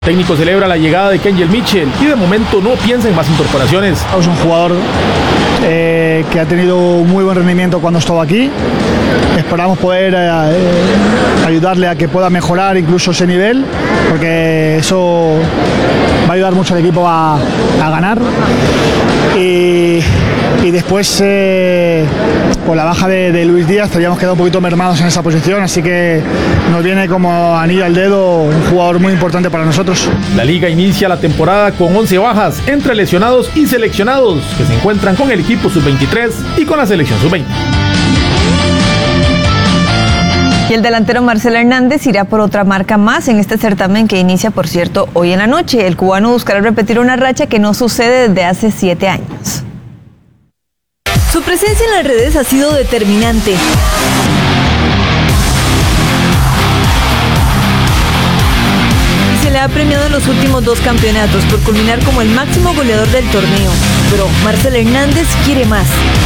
El técnico celebra la llegada de Kenjel Mitchell y de momento no piensa en más incorporaciones. Es un jugador que ha tenido un muy buen rendimiento cuando estuvo aquí. Esperamos poder ayudarle a que pueda mejorar incluso ese nivel, porque eso va a ayudar mucho al equipo a ganar. Y después, con la baja de Luis Díaz, habíamos quedado un poquito mermados en esa posición, así que nos viene como anillo al dedo un jugador muy importante para nosotros. La liga inicia la temporada con 11 bajas entre lesionados y seleccionados que se encuentran con el equipo sub-23 y con la selección sub-20. Y el delantero Marcelo Hernández irá por otra marca más en este certamen que inicia, por cierto, hoy en la noche. El cubano buscará repetir una racha que no sucede desde hace 7 años. Su presencia en las redes ha sido determinante. Y se le ha premiado en los últimos 2 campeonatos por culminar como el máximo goleador del torneo. Pero Marcelo Hernández quiere más.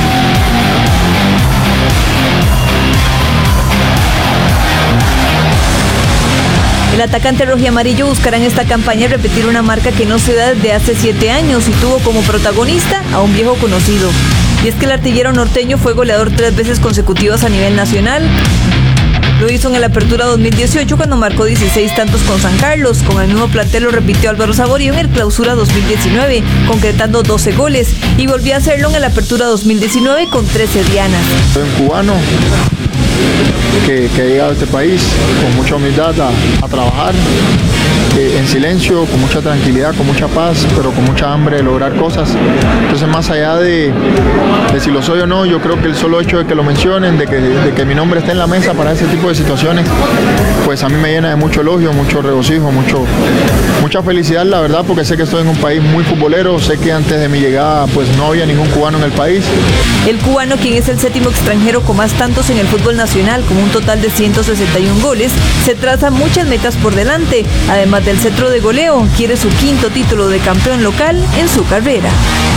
El atacante rojiamarillo buscará en esta campaña repetir una marca que no se da desde hace 7 años y tuvo como protagonista a un viejo conocido. Y es que el artillero norteño fue goleador 3 veces consecutivas a nivel nacional. Lo hizo en la Apertura 2018 cuando marcó 16 tantos con San Carlos. Con el mismo plantel lo repitió Álvaro Saborío en el Clausura 2019, concretando 12 goles. Y volvió a hacerlo en la Apertura 2019 con 13 dianas. Soy un cubano que ha llegado a este país con mucha humildad a trabajar, en silencio, con mucha tranquilidad, con mucha paz, pero con mucha hambre de lograr cosas. Entonces, más allá de si lo soy o no, yo creo que el solo hecho de que lo mencionen, de que mi nombre esté en la mesa para ese tipo de situaciones, pues a mí me llena de mucho elogio, mucho regocijo, mucha felicidad, la verdad, porque sé que estoy en un país muy futbolero. Sé que antes de mi llegada pues no había ningún cubano en el país. El cubano, quien es el 7º extranjero con más tantos en el fútbol nacional, con un total de 161 goles, se traza muchas metas por delante. Además del cetro de goleo, quiere su 5º título de campeón local en su carrera.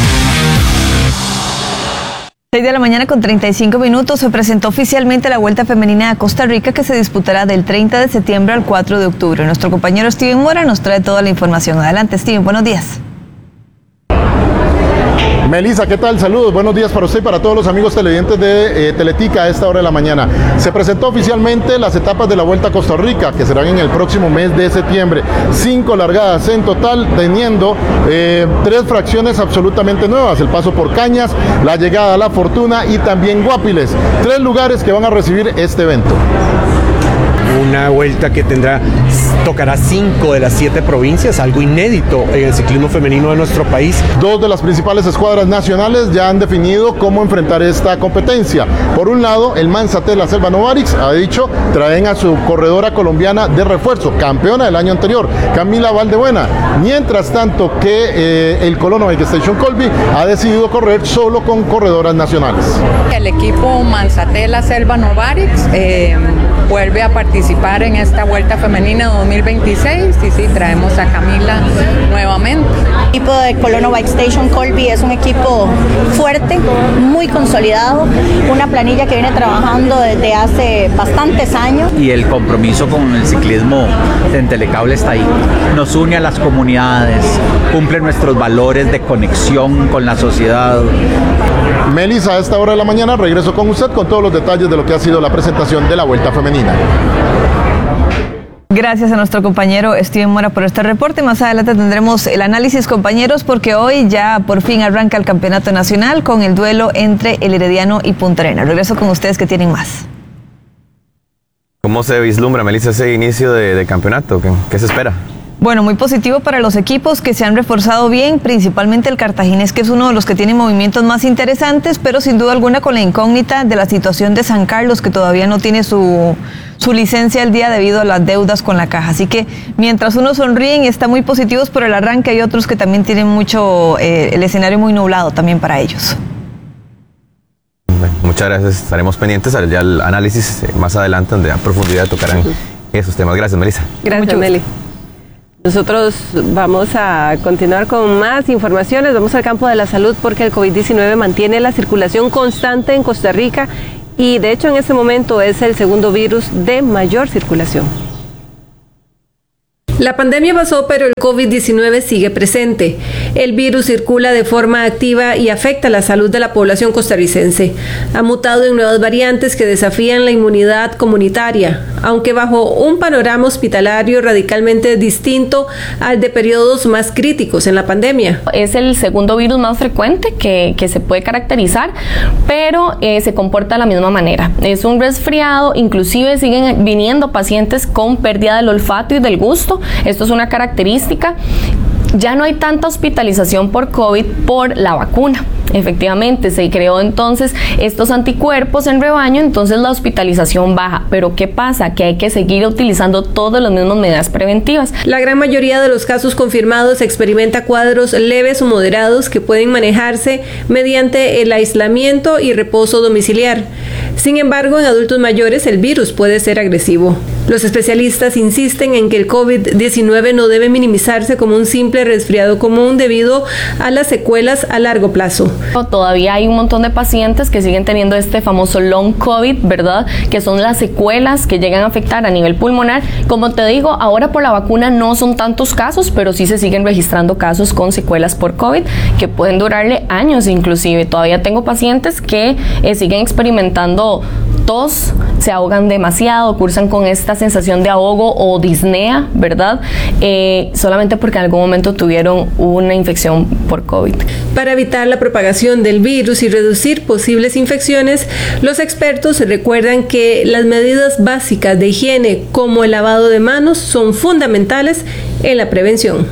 6 de la mañana con 35 minutos se presentó oficialmente la Vuelta Femenina a Costa Rica, que se disputará del 30 de septiembre al 4 de octubre. Nuestro compañero Steven Mora nos trae toda la información. Adelante, Steven, buenos días. Melissa, ¿qué tal? Saludos, buenos días para usted y para todos los amigos televidentes de Teletica a esta hora de la mañana. Se presentó oficialmente las etapas de la Vuelta a Costa Rica, que serán en el próximo mes de septiembre. 5 largadas en total, teniendo 3 fracciones absolutamente nuevas: el paso por Cañas, la llegada a La Fortuna y también Guapiles. 3 lugares que van a recibir este evento. Una vuelta que tocará 5 de las 7 provincias, algo inédito en el ciclismo femenino de nuestro país. 2 de las principales escuadras nacionales ya han definido cómo enfrentar esta competencia. Por un lado, el Manzate, la Selva Novarix, ha dicho, traen a su corredora colombiana de refuerzo, campeona del año anterior, Camila Valdebuena. Mientras tanto que el Colono Bike Station Colby ha decidido correr solo con corredoras nacionales. El equipo Manzate, la Selva Novarix, vuelve a participar en esta Vuelta Femenina 2026 y sí, traemos a Camila nuevamente. El equipo de Colono Bike Station Colby es un equipo fuerte, muy consolidado, una planilla que viene trabajando desde hace bastantes años. Y el compromiso con el ciclismo en Telecable está ahí. Nos une a las comunidades, cumple nuestros valores de conexión con la sociedad. Melissa, a esta hora de la mañana regreso con usted con todos los detalles de lo que ha sido la presentación de la Vuelta Femenina. Gracias a nuestro compañero Steven Mora por este reporte. Más adelante tendremos el análisis, compañeros, porque hoy ya por fin arranca el campeonato nacional con el duelo entre el Herediano y Punta Arenas. Regreso con ustedes que tienen más. ¿Cómo se vislumbra, Melissa, ese inicio de campeonato? ¿Qué se espera? Bueno, muy positivo para los equipos que se han reforzado bien, principalmente el Cartaginés, que es uno de los que tiene movimientos más interesantes, pero sin duda alguna con la incógnita de la situación de San Carlos, que todavía no tiene su licencia al día debido a las deudas con la caja. Así que mientras unos sonríen y están muy positivos por el arranque, hay otros que también tienen mucho, el escenario muy nublado también para ellos. Bueno, muchas gracias, estaremos pendientes al análisis más adelante, donde a profundidad tocarán esos temas. Gracias, Melissa. Gracias, Meli. Nosotros vamos a continuar con más informaciones. Vamos al campo de la salud porque el COVID-19 mantiene la circulación constante en Costa Rica y de hecho en este momento es el segundo virus de mayor circulación. La pandemia pasó, pero el COVID-19 sigue presente. El virus circula de forma activa y afecta la salud de la población costarricense. Ha mutado en nuevas variantes que desafían la inmunidad comunitaria, aunque bajo un panorama hospitalario radicalmente distinto al de periodos más críticos en la pandemia. Es el segundo virus más frecuente que se puede caracterizar, pero se comporta de la misma manera. Es un resfriado, inclusive siguen viniendo pacientes con pérdida del olfato y del gusto. Esto es una característica. Ya no hay tanta hospitalización por COVID por la vacuna. Efectivamente, se creó entonces estos anticuerpos en rebaño, entonces la hospitalización baja. Pero ¿qué pasa? Que hay que seguir utilizando todas las mismas medidas preventivas. La gran mayoría de los casos confirmados experimenta cuadros leves o moderados que pueden manejarse mediante el aislamiento y reposo domiciliar. Sin embargo, en adultos mayores el virus puede ser agresivo. Los especialistas insisten en que el COVID-19 no debe minimizarse como un simple resfriado común debido a las secuelas a largo plazo. Todavía hay un montón de pacientes que siguen teniendo este famoso long COVID, ¿verdad? Que son las secuelas que llegan a afectar a nivel pulmonar. Como te digo, ahora por la vacuna no son tantos casos, pero sí se siguen registrando casos con secuelas por COVID que pueden durarle años inclusive. Todavía tengo pacientes que siguen experimentando tos, se ahogan demasiado, cursan con esta sensación de ahogo o disnea, ¿verdad? Solamente porque en algún momento tuvieron una infección por COVID. Para evitar la propagación del virus y reducir posibles infecciones, los expertos recuerdan que las medidas básicas de higiene, como el lavado de manos, son fundamentales en la prevención.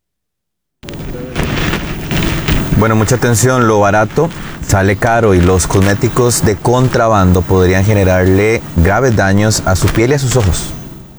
Bueno, mucha atención, lo barato sale caro y los cosméticos de contrabando podrían generarle graves daños a su piel y a sus ojos.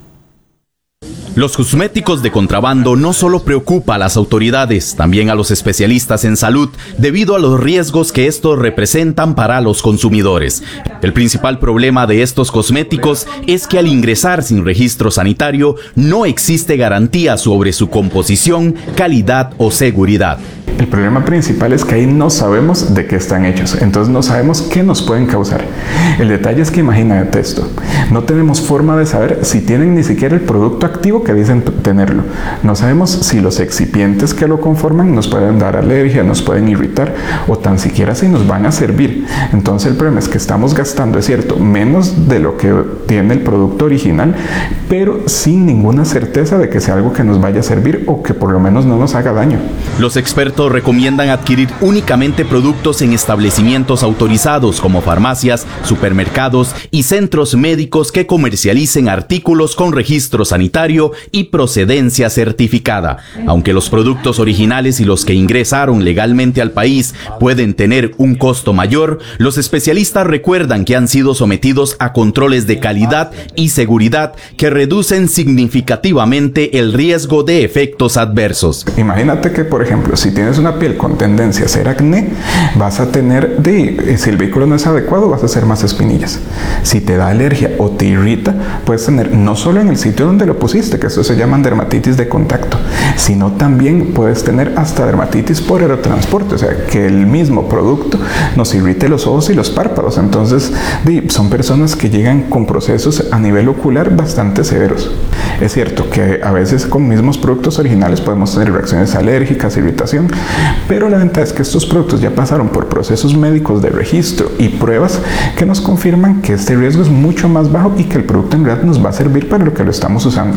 Los cosméticos de contrabando no solo preocupa a las autoridades, también a los especialistas en salud, debido a los riesgos que estos representan para los consumidores. El principal problema de estos cosméticos es que al ingresar sin registro sanitario no existe garantía sobre su composición, calidad o seguridad. El problema principal es que ahí no sabemos de qué están hechos, entonces no sabemos qué nos pueden causar. El detalle es que imagínate esto, no tenemos forma de saber si tienen ni siquiera el producto activo que dicen tenerlo. No sabemos si los excipientes que lo conforman nos pueden dar alergia, nos pueden irritar o tan siquiera si nos van a servir. Entonces el problema es que estamos gastando, es cierto, menos de lo que tiene el producto original, pero sin ninguna certeza de que sea algo que nos vaya a servir o que por lo menos no nos haga daño. Los expertos recomiendan adquirir únicamente productos en establecimientos autorizados como farmacias, supermercados y centros médicos que comercialicen artículos con registro sanitario y procedencia certificada. Aunque los productos originales y los que ingresaron legalmente al país pueden tener un costo mayor, los especialistas recuerdan que han sido sometidos a controles de calidad y seguridad que reducen significativamente el riesgo de efectos adversos. Imagínate que, por ejemplo, si tienes una piel con tendencia a ser acné, vas a tener, si el vehículo no es adecuado, vas a hacer más espinillas. Si te da alergia o te irrita, puedes tener no solo en el sitio donde lo pusiste, que eso se llaman dermatitis de contacto, sino también puedes tener hasta dermatitis por aerotransporte, o sea, que el mismo producto nos irrite los ojos y los párpados. Entonces, son personas que llegan con procesos a nivel ocular bastante severos. Es cierto que a veces con mismos productos originales podemos tener reacciones alérgicas, irritación, pero la ventaja es que estos productos ya pasaron por procesos médicos de registro y pruebas que nos confirman que este riesgo es mucho más bajo y que el producto en realidad nos va a servir para lo que lo estamos usando.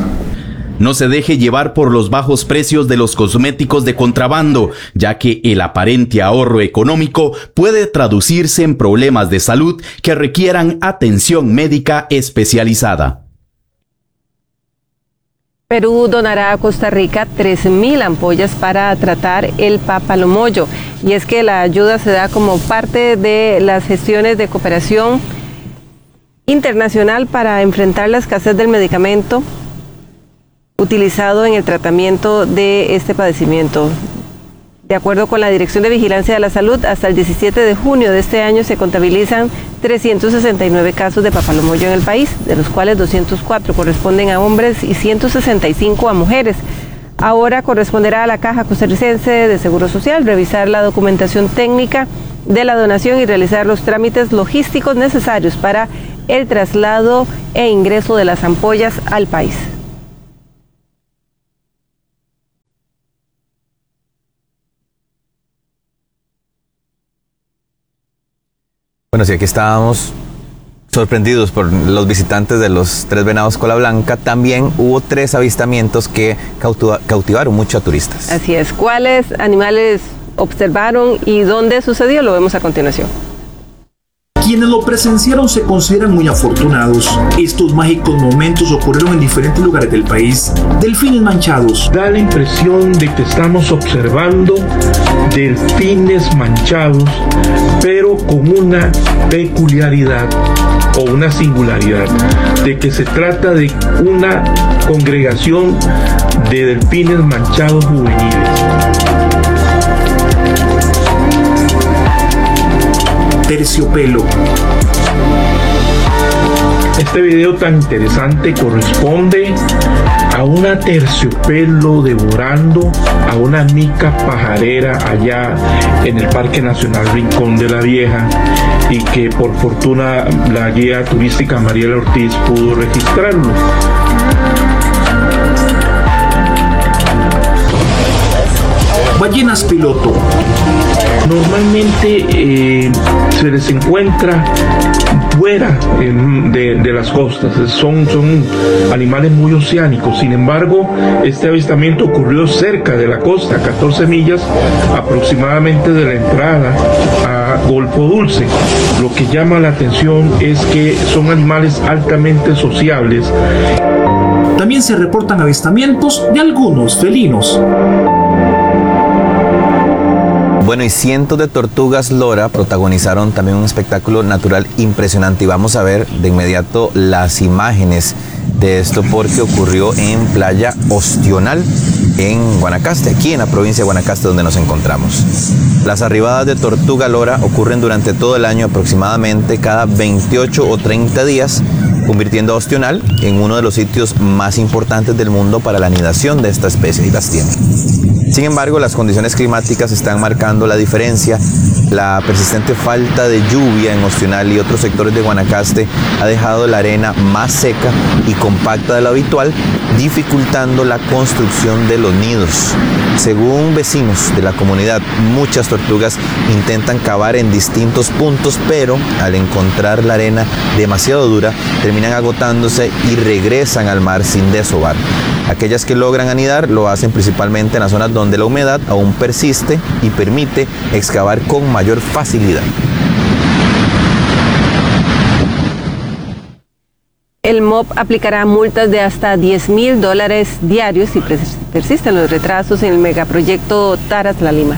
No se deje llevar por los bajos precios de los cosméticos de contrabando, ya que el aparente ahorro económico puede traducirse en problemas de salud que requieran atención médica especializada. Perú donará a Costa Rica 3.000 ampollas para tratar el papalomoyo. Y es que la ayuda se da como parte de las gestiones de cooperación internacional para enfrentar la escasez del medicamento utilizado en el tratamiento de este padecimiento. De acuerdo con la Dirección de Vigilancia de la Salud, hasta el 17 de junio de este año se contabilizan 369 casos de papalomoyo en el país, de los cuales 204 corresponden a hombres y 165 a mujeres. Ahora corresponderá a la Caja Costarricense de Seguro Social revisar la documentación técnica de la donación y realizar los trámites logísticos necesarios para el traslado e ingreso de las ampollas al país. Bueno, sí, aquí estábamos sorprendidos por los visitantes de los 3 venados cola blanca. También hubo 3 avistamientos que cautivaron mucho a turistas. Así es. ¿Cuáles animales observaron y dónde sucedió? Lo vemos a continuación. Quienes lo presenciaron se consideran muy afortunados. Estos mágicos momentos ocurrieron en diferentes lugares del país. Delfines manchados. Da la impresión de que estamos observando delfines manchados, pero con una peculiaridad o una singularidad, de que se trata de una congregación de delfines manchados juveniles. Terciopelo. Este video tan interesante corresponde a una terciopelo devorando a una mica pajarera allá en el Parque Nacional Rincón de la Vieja, y que por fortuna la guía turística Mariela Ortiz pudo registrarlo. Ballenas piloto. Normalmente se les encuentra fuera de las costas, son animales muy oceánicos. Sin embargo, este avistamiento ocurrió cerca de la costa, a 14 millas aproximadamente de la entrada a Golfo Dulce. Lo que llama la atención es que son animales altamente sociables. También se reportan avistamientos de algunos felinos. Bueno, y cientos de tortugas lora protagonizaron también un espectáculo natural impresionante, y vamos a ver de inmediato las imágenes de esto, porque ocurrió en Playa Ostional en Guanacaste, aquí en la provincia de Guanacaste donde nos encontramos. Las arribadas de tortuga lora ocurren durante todo el año, aproximadamente cada 28 o 30 días, convirtiendo a Ostional en uno de los sitios más importantes del mundo para la anidación de esta especie, y las tiene. Sin embargo, las condiciones climáticas están marcando la diferencia. La persistente falta de lluvia en Ostional y otros sectores de Guanacaste ha dejado la arena más seca y compacta de lo habitual, dificultando la construcción de los nidos. Según vecinos de la comunidad, muchas tortugas intentan cavar en distintos puntos, pero al encontrar la arena demasiado dura, terminan agotándose y regresan al mar sin desovar. Aquellas que logran anidar lo hacen principalmente en las zonas donde la humedad aún persiste y permite excavar con mayor facilidad. El MOP aplicará multas de hasta $10,000 diarios si persisten los retrasos en el megaproyecto Taras-La Lima.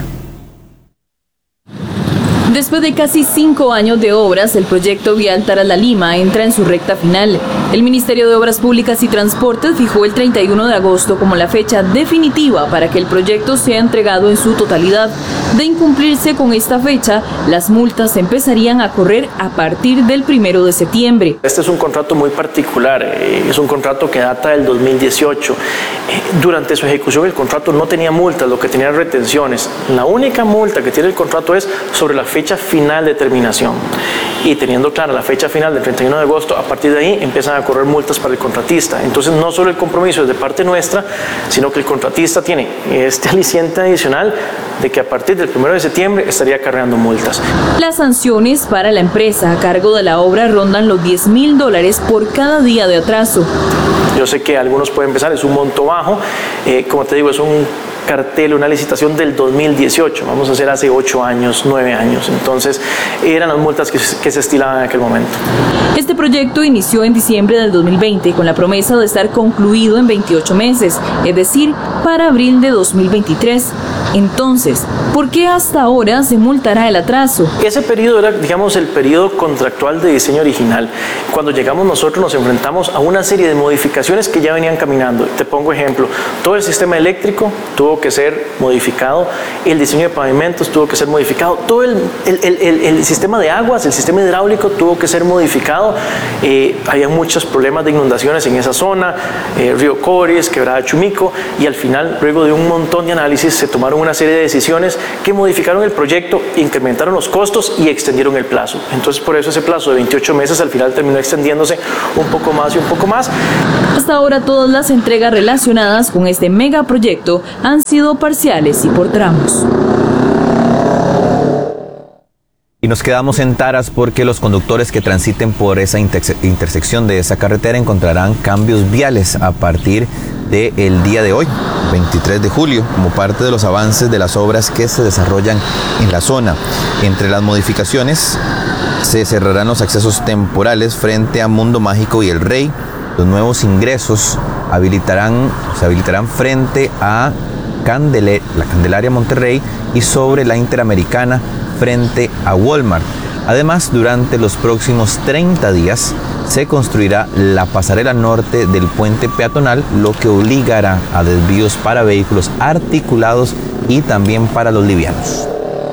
Después de casi 5 años de obras, el proyecto vial Taras-La Lima entra en su recta final. El Ministerio de Obras Públicas y Transportes fijó el 31 de agosto como la fecha definitiva para que el proyecto sea entregado en su totalidad. De incumplirse con esta fecha, las multas empezarían a correr a partir del 1 de septiembre. Este es un contrato muy particular, es un contrato que data del 2018. Durante su ejecución el contrato no tenía multas, lo que tenía retenciones. La única multa que tiene el contrato es sobre la fecha final de terminación. Y teniendo clara la fecha final del 31 de agosto, a partir de ahí empiezan a correr multas para el contratista. Entonces no solo el compromiso es de parte nuestra, sino que el contratista tiene este aliciente adicional de que a partir del 1 de septiembre estaría cargando multas. Las sanciones para la empresa a cargo de la obra rondan los $10,000 por cada día de atraso. Yo sé que algunos pueden pensar, es un monto bajo, como te digo, es un cartel, una licitación del 2018, vamos a hacer hace 8 años, 9 años, entonces eran las multas que se estilaban en aquel momento. Este proyecto inició en diciembre del 2020 con la promesa de estar concluido en 28 meses, es decir, para abril de 2023. Entonces, ¿por qué hasta ahora se multará el atraso? Ese periodo era, digamos, el periodo contractual de diseño original. Cuando llegamos nosotros nos enfrentamos a una serie de modificaciones que ya venían caminando. Te pongo ejemplo, todo el sistema eléctrico tuvo que ser modificado, el diseño de pavimentos tuvo que ser modificado, todo el sistema de aguas, el sistema hidráulico tuvo que ser modificado. Había muchos problemas de inundaciones en esa zona, Río Coris, Quebrada Chumico, y al final, luego de un montón de análisis, se tomaron una serie de decisiones que modificaron el proyecto, incrementaron los costos y extendieron el plazo. Entonces, por eso ese plazo de 28 meses al final terminó extendiéndose un poco más y un poco más. Hasta ahora todas las entregas relacionadas con este megaproyecto han sido parciales y por tramos. Y nos quedamos en Taras porque los conductores que transiten por esa intersección de esa carretera encontrarán cambios viales a partir del día de hoy, 23 de julio, como parte de los avances de las obras que se desarrollan en la zona. Entre las modificaciones se cerrarán los accesos temporales frente a Mundo Mágico y El Rey. Los nuevos ingresos se habilitarán frente a la Candelaria Monterrey y sobre la Interamericana frente a Walmart. Además, durante los próximos 30 días se construirá la pasarela norte del puente peatonal, lo que obligará a desvíos para vehículos articulados y también para los livianos.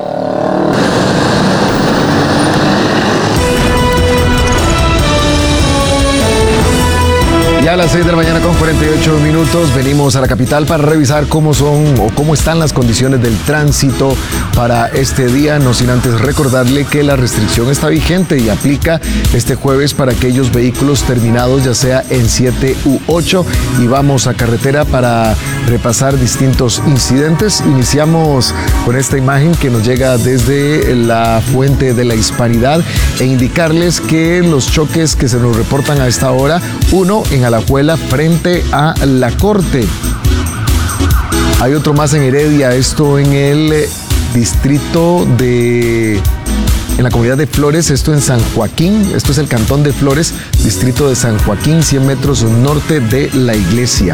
Ya a las 6 de la mañana con 48 minutos venimos a la capital para revisar cómo están las condiciones del tránsito para este día, no sin antes recordarle que la restricción está vigente y aplica este jueves para aquellos vehículos terminados ya sea en 7 u 8 y vamos a carretera para repasar distintos incidentes. Iniciamos con esta imagen que nos llega desde la Fuente de la Hispanidad e indicarles que los choques que se nos reportan a esta hora, uno en Alajuela frente a la Corte. Hay otro más en Heredia, esto en el distrito en la comunidad de Flores, esto en San Joaquín, esto es el cantón de Flores, distrito de San Joaquín, 100 metros norte de la iglesia.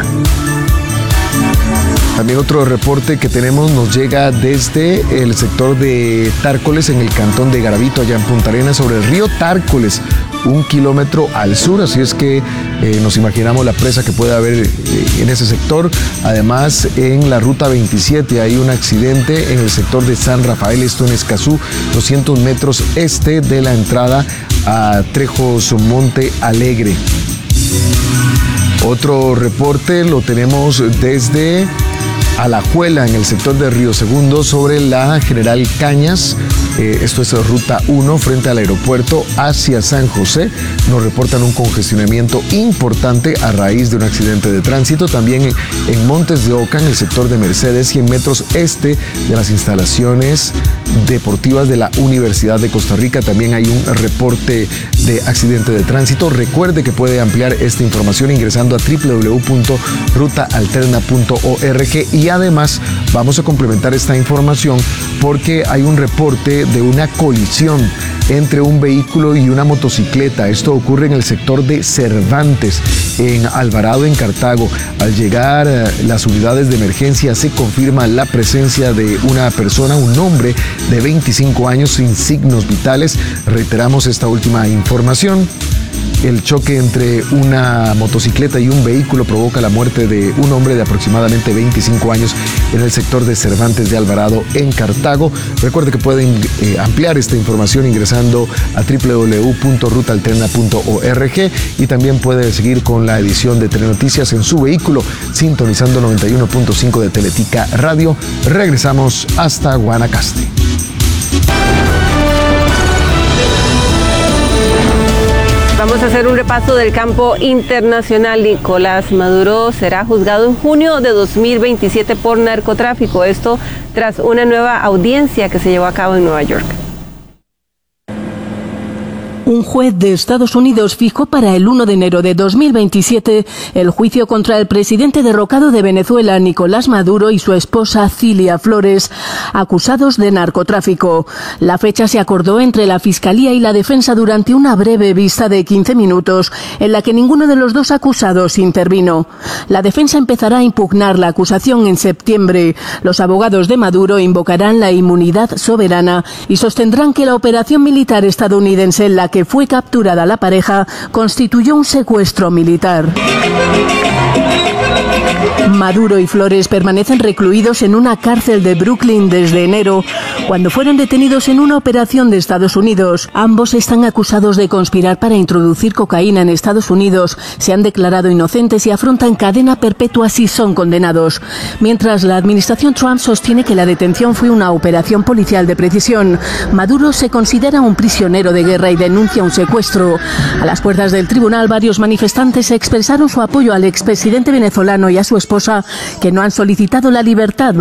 También otro reporte que tenemos nos llega desde el sector de Tárcoles en el cantón de Garavito, allá en Punta Arenas, sobre el río Tárcoles, 1 kilómetro al sur, así es que nos imaginamos la presa que puede haber en ese sector. Además, en la ruta 27 hay un accidente en el sector de San Rafael, esto en Escazú, 200 metros este de la entrada a Trejos Monte Alegre. Otro reporte lo tenemos desde Alajuela, en el sector de Río Segundo, sobre la General Cañas. Esto es ruta 1 frente al aeropuerto hacia San José. Nos reportan un congestionamiento importante a raíz de un accidente de tránsito. También en Montes de Oca, en el sector de Mercedes, 100 metros este de las instalaciones deportivas de la Universidad de Costa Rica. También hay un reporte de accidente de tránsito. Recuerde que puede ampliar esta información ingresando a www.rutaalterna.org y además vamos a complementar esta información porque hay un reporte de una colisión entre un vehículo y una motocicleta. Esto ocurre en el sector de Cervantes, en Alvarado, en Cartago. Al llegar las unidades de emergencia se confirma la presencia de una persona, un hombre de 25 años sin signos vitales. Reiteramos esta última información. El choque entre una motocicleta y un vehículo provoca la muerte de un hombre de aproximadamente 25 años en el sector de Cervantes de Alvarado, en Cartago. Recuerde que pueden ampliar esta información ingresando a www.rutaalterna.org y también puede seguir con la edición de Telenoticias en su vehículo, sintonizando 91.5 de Teletica Radio. Regresamos hasta Guanacaste. Vamos a hacer un repaso del campo internacional. Nicolás Maduro será juzgado en junio de 2027 por narcotráfico. Esto tras una nueva audiencia que se llevó a cabo en Nueva York. Un juez de Estados Unidos fijó para el 1 de enero de 2027 el juicio contra el presidente derrocado de Venezuela, Nicolás Maduro, y su esposa Cilia Flores, acusados de narcotráfico. La fecha se acordó entre la Fiscalía y la defensa durante una breve vista de 15 minutos, en la que ninguno de los dos acusados intervino. La defensa empezará a impugnar la acusación en septiembre. Los abogados de Maduro invocarán la inmunidad soberana y sostendrán que la operación militar estadounidense en la que fue capturada la pareja constituyó un secuestro militar. Maduro y Flores permanecen recluidos en una cárcel de Brooklyn desde enero, cuando fueron detenidos en una operación de Estados Unidos. Ambos están acusados de conspirar para introducir cocaína en Estados Unidos. Se han declarado inocentes y afrontan cadena perpetua si son condenados. Mientras la administración Trump sostiene que la detención fue una operación policial de precisión, Maduro se considera un prisionero de guerra y denuncia un secuestro. A las puertas del tribunal, varios manifestantes expresaron su apoyo al expresidente venezolano y a su esposa, que no han solicitado la libertad